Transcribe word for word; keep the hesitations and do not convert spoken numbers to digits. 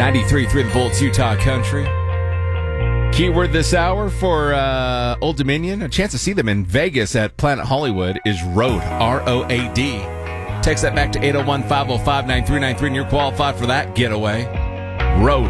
ninety-three point three The Volts, Utah Country. Keyword this hour for uh, Old Dominion, a chance to see them in Vegas at Planet Hollywood, is road, R O A D. Text that back to eight oh one, five oh five, nine three nine three and you're qualified for that getaway. Road.